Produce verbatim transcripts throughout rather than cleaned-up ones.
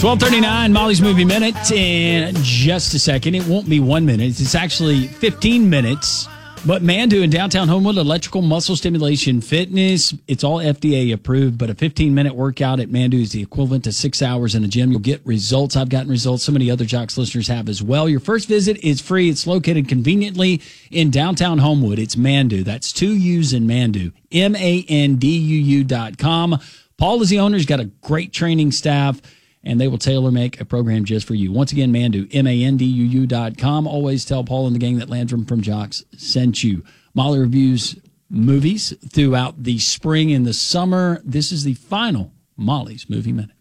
twelve thirty-nine, Molly's Movie Minute in just a second. It won't be one minute. It's actually fifteen minutes. But Mandu in downtown Homewood, electrical muscle stimulation fitness, it's all F D A approved, but a fifteen-minute workout at Mandu is the equivalent to six hours in a gym. You'll get results. I've gotten results. So many other Jocks listeners have as well. Your first visit is free. It's located conveniently in downtown Homewood. It's Mandu. That's two U's in Mandu. M A N D U U dot com. Paul is the owner. He's got a great training staff, and they will tailor-make a program just for you. Once again, Mandu, M A N D U U dot com. Always tell Paul and the gang that Landrum from Jocks sent you. Molly reviews movies throughout the spring and the summer. This is the final Molly's Movie Minute.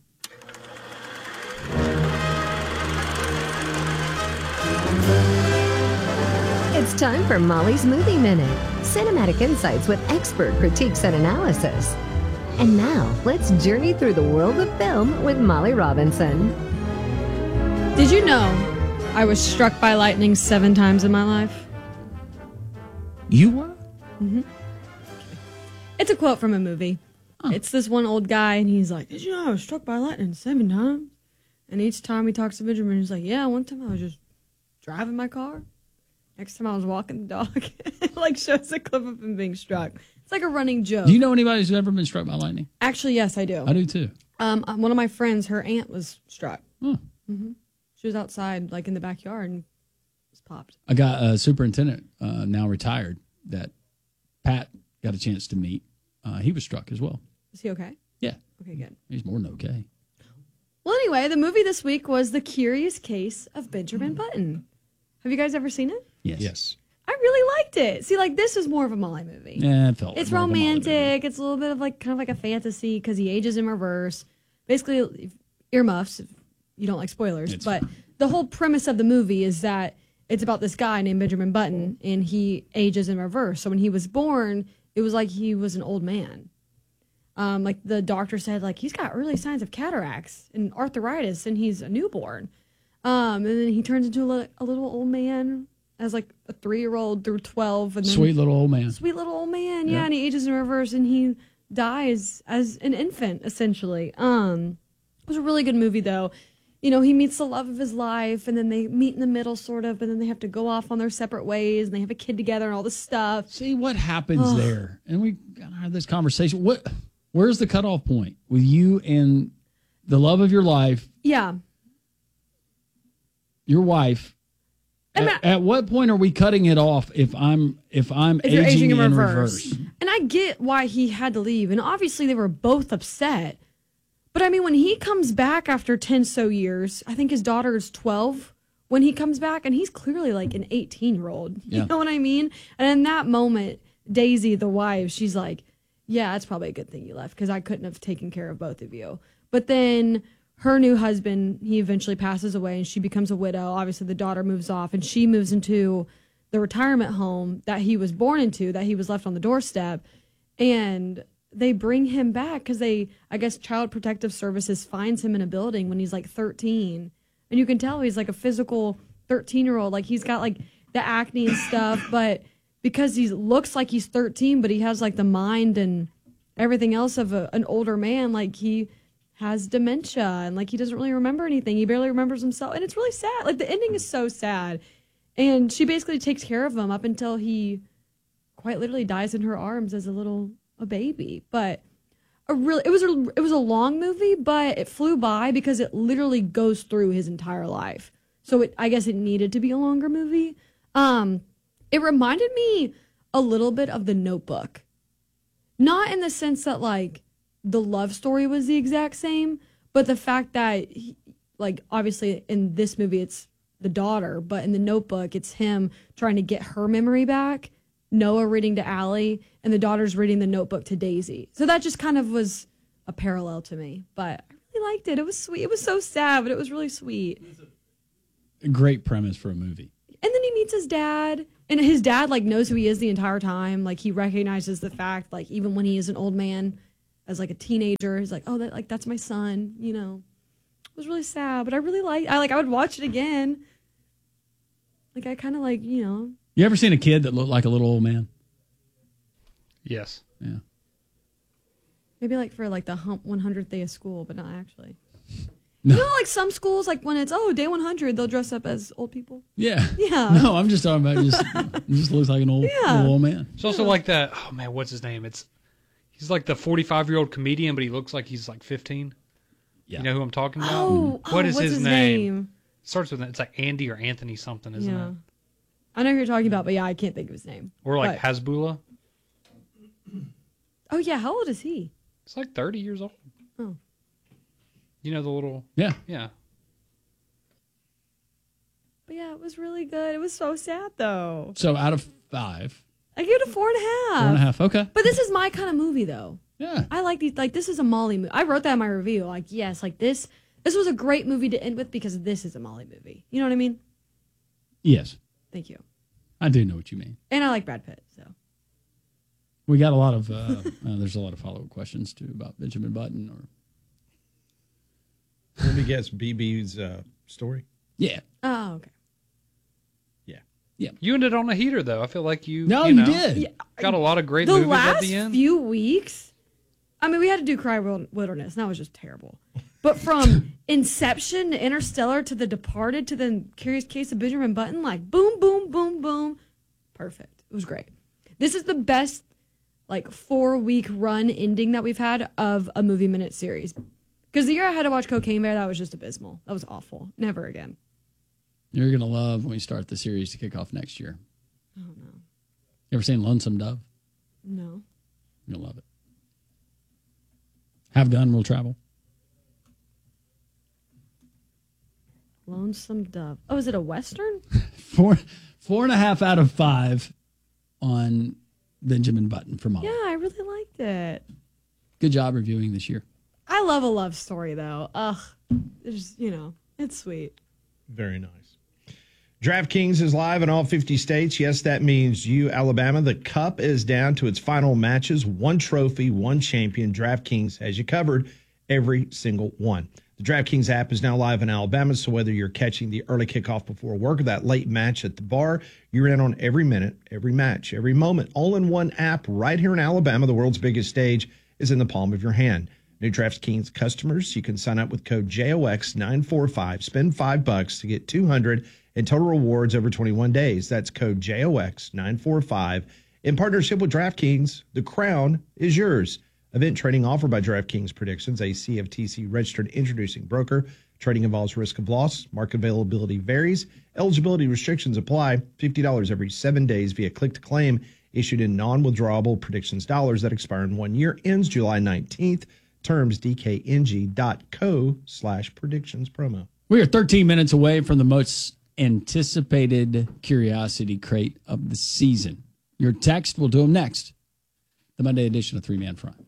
It's time for Molly's Movie Minute. Cinematic insights with expert critiques and analysis. And now, let's journey through the world of film with Molly Robinson. Did you know I was struck by lightning seven times in my life? You were? Mm-hmm. It's a quote from a movie. Oh. It's this one old guy, and he's like, did you know I was struck by lightning seven times? And each time he talks to Benjamin, he's like, yeah, one time I was just driving my car. Next time I was walking the dog. It like shows a clip of him being struck. It's like a running joke. Do you know anybody who's ever been struck by lightning? Actually, yes, I do. I do too. Um, one of my friends, her aunt was struck. Huh. Mm-hmm. She was outside, like in the backyard, and was popped. I got a superintendent, uh, now retired, that Pat got a chance to meet. Uh, he was struck as well. Is he okay? Yeah. Okay, good. He's more than okay. Well, anyway, the movie this week was The Curious Case of Benjamin Button. Have you guys ever seen it? Yes. Yes. I really liked it. See, like, this is more of a Molly movie. Yeah, it felt It's more of a Molly movie. romantic. It's a little bit of, like, kind of like a fantasy because he ages in reverse. Basically, if, earmuffs if you don't like spoilers. It's but fine. The whole premise of the movie is that it's about this guy named Benjamin Button, and he ages in reverse. So when he was born, it was like he was an old man. Um, like, the doctor said, like, he's got early signs of cataracts and arthritis, and he's a newborn. Um, and then he turns into a, li- a little old man as like a three-year-old through twelve. And then Sweet little old man. Sweet little old man, yeah. Yeah. And he ages in reverse, and he dies as an infant, essentially. Um, it was a really good movie, though. You know, he meets the love of his life, and then they meet in the middle, sort of, and then they have to go off on their separate ways, and they have a kid together and all this stuff. See what happens Ugh. there. And we gotta have this conversation. What where's the cutoff point with you and the love of your life, Yeah. your wife? I mean, At, at what point are we cutting it off if I'm if I'm If you're aging, aging in in reverse. reverse? And I get why he had to leave. And obviously they were both upset. But I mean, when he comes back after ten so years, I think his daughter is twelve when he comes back, and he's clearly like an eighteen-year-old. You Yeah. know what I mean? And in that moment, Daisy, the wife, she's like, yeah, it's probably a good thing you left because I couldn't have taken care of both of you. But then her new husband, he eventually passes away, and she becomes a widow. Obviously, the daughter moves off, and she moves into the retirement home that he was born into, that he was left on the doorstep. And they bring him back because they, I guess, Child Protective Services finds him in a building when he's like thirteen. And you can tell he's like a physical thirteen-year-old. Like, he's got like the acne and stuff, but because he looks like he's thirteen, but he has like the mind and everything else of a, an older man, like he has dementia and like he doesn't really remember anything. He barely remembers himself. And it's really sad. Like, the ending is so sad. And she basically takes care of him up until he quite literally dies in her arms as a little a baby. But a really it was a it was a long movie, but it flew by because it literally goes through his entire life. So it I guess it needed to be a longer movie. Um it reminded me a little bit of The Notebook. Not in the sense that like the love story was the exact same, but the fact that, he, like, obviously in this movie it's the daughter, but in The Notebook it's him trying to get her memory back, Noah reading to Allie, and the daughter's reading the Notebook to Daisy. So that just kind of was a parallel to me, but I really liked it. It was sweet. It was so sad, but it was really sweet. A great premise for a movie. And then he meets his dad, and his dad, like, knows who he is the entire time. Like, he recognizes the fact, like, even when he is an old man, as like a teenager, he's like, oh, that like that's my son, you know. It was really sad, but I really liked I like I would watch it again. Like, I kind of like, you know. You ever seen a kid that looked like a little old man? Yes. Yeah. Maybe like for like the hump one hundredth day of school, but not actually. No. You know, like some schools, like when it's, oh, day one hundred, they'll dress up as old people. Yeah. Yeah. No, I'm just talking about just he just looks like an old, Yeah. old, old man. It's also like that. Oh man, what's his name? It's he's like the forty-five year old comedian, but he looks like he's like fifteen. Yeah. You know who I'm talking about? Oh, What oh, is what's his, his name? name? Starts with it's like Andy or Anthony something, isn't Yeah. it? I know who you're talking about, but yeah, I can't think of his name. Or like But- Hasbullah. Oh, yeah. How old is he? It's like thirty years old. Oh. You know the little Yeah. yeah. But yeah, it was really good. It was so sad, though. So out of five, I give it a four and a half. four and a half. Okay. But this is my kind of movie, though. Yeah. I like these. Like, this is a Molly movie. I wrote that in my review. Like, yes, like this. This was a great movie to end with because this is a Molly movie. You know what I mean? Yes. Thank you. I do know what you mean. And I like Brad Pitt, so. We got a lot of, uh, uh, there's a lot of follow up questions too about Benjamin Button or. Let me guess, B B's uh, story. Yeah. Oh, okay. Yeah. You ended on a heater though. I feel like you No, you, you know, did. Yeah, got a lot of great the movies last at the end. few weeks, I mean, we had to do Cry Wil- Wilderness, and that was just terrible. But from Inception to Interstellar to The Departed to the Curious Case of Benjamin Button, like boom, boom, boom, boom. Perfect. It was great. This is the best, like, four week run ending that we've had of a movie minute series. Because the year I had to watch Cocaine Bear, that was just abysmal. That was awful. Never again. You're going to love when we start the series to kick off next year. Oh, no. You ever seen Lonesome Dove? No. You'll love it. Have Gun Will Travel. Lonesome Dove. Oh, is it a Western? Four, four and a half out of five on Benjamin Button for Molly. Yeah, I really liked it. Good job reviewing this year. I love a love story, though. Ugh. It's, you know, it's sweet. Very nice. DraftKings is live in all fifty states. Yes, that means you, Alabama. The Cup is down to its final matches. One trophy, one champion. DraftKings has you covered every single one. The DraftKings app is now live in Alabama, so whether you're catching the early kickoff before work or that late match at the bar, you're in on every minute, every match, every moment. All in one app right here in Alabama. The world's biggest stage is in the palm of your hand. New DraftKings customers, you can sign up with code J O X nine four five. Spend five bucks to get two hundred in total rewards over twenty-one days. That's code J O X nine four five. In partnership with DraftKings, the crown is yours. Event trading offered by DraftKings Predictions, a C F T C registered introducing broker. Trading involves risk of loss. Market availability varies. Eligibility restrictions apply. fifty dollars every seven days via click to claim. Issued in non-withdrawable predictions dollars that expire in one year. Ends July nineteenth. Terms D K N G dot co slash predictions promo. We are thirteen minutes away from the most anticipated Curiosity Crate of the season. Your text will do them next. The Monday edition of Three Man Front.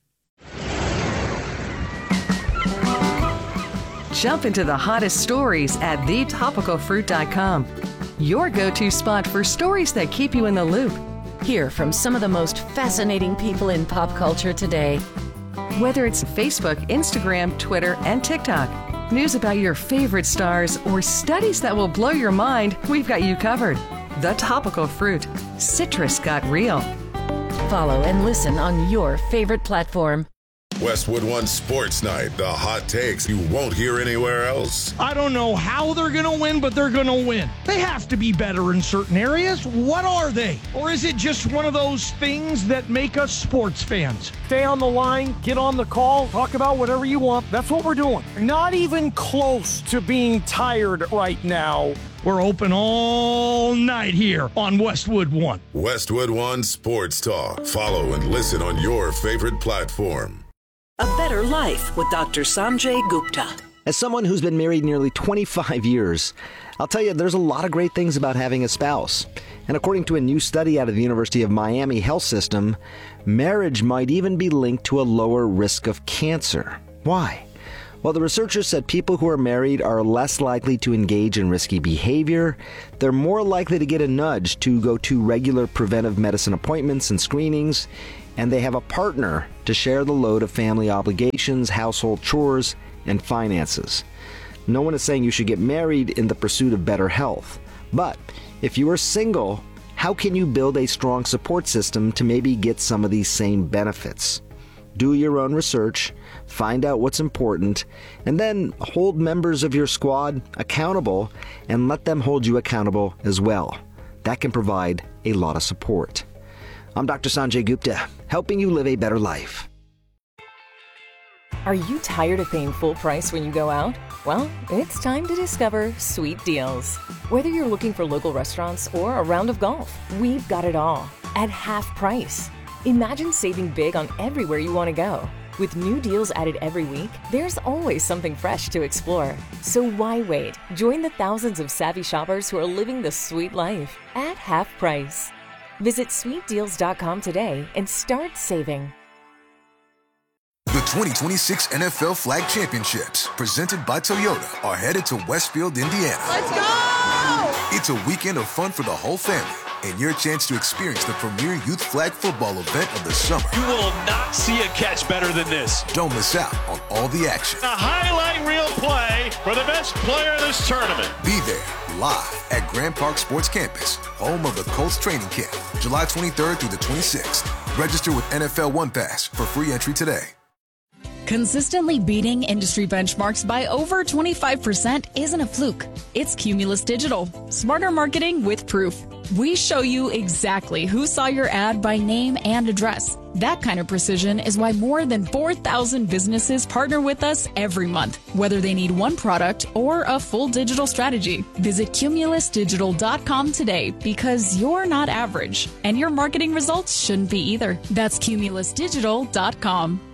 Jump into the hottest stories at the topical fruit dot com. Your go-to spot for stories that keep you in the loop. Hear from some of the most fascinating people in pop culture today. Whether it's Facebook, Instagram, Twitter, and TikTok, news about your favorite stars, or studies that will blow your mind, we've got you covered. The Topical Fruit. Citrus got real. Follow and listen on your favorite platform. Westwood One Sports Night, the hot takes you won't hear anywhere else. I don't know how they're going to win, but they're going to win. They have to be better in certain areas. What are they? Or is it just one of those things that make us sports fans? Stay on the line, get on the call, talk about whatever you want. That's what we're doing. Not even close to being tired right now. We're open all night here on Westwood One. Westwood One Sports Talk. Follow and listen on your favorite platform. A Better Life with Doctor Sanjay Gupta. As someone who's been married nearly twenty-five years, I'll tell you there's a lot of great things about having a spouse. And according to a new study out of the University of Miami Health System, marriage might even be linked to a lower risk of cancer. Why? Well, the researchers said people who are married are less likely to engage in risky behavior, they're more likely to get a nudge to go to regular preventive medicine appointments and screenings, and they have a partner to share the load of family obligations, household chores, and finances. No one is saying you should get married in the pursuit of better health. But if you are single, how can you build a strong support system to maybe get some of these same benefits? do your own research, find out what's important, and then hold members of your squad accountable and let them hold you accountable as well. That can provide a lot of support. I'm Doctor Sanjay Gupta, helping you live a better life. Are you tired of paying full price when you go out? Well, it's time to discover Sweet Deals. Whether you're looking for local restaurants or a round of golf, we've got it all at half price. Imagine saving big on everywhere you want to go. With new deals added every week, there's always something fresh to explore. So why wait? Join the thousands of savvy shoppers who are living the sweet life at half price. Visit sweet deals dot com today and start saving. The twenty twenty-six N F L Flag Championships, presented by Toyota, are headed to Westfield, Indiana. Let's go! It's a weekend of fun for the whole family and your chance to experience the premier youth flag football event of the summer. You will not see a catch better than this. Don't miss out on all the action. A highlight reel play for the best player in this tournament. Be there live at Grand Park Sports Campus, home of the Colts training camp, July twenty-third through the twenty-sixth. Register with N F L One Pass for free entry today. Consistently beating industry benchmarks by over twenty-five percent isn't a fluke. It's Cumulus Digital. Smarter marketing with proof. We show you exactly who saw your ad by name and address. That kind of precision is why more than four thousand businesses partner with us every month, whether they need one product or a full digital strategy. Visit cumulus digital dot com today because you're not average, and your marketing results shouldn't be either. That's cumulus digital dot com.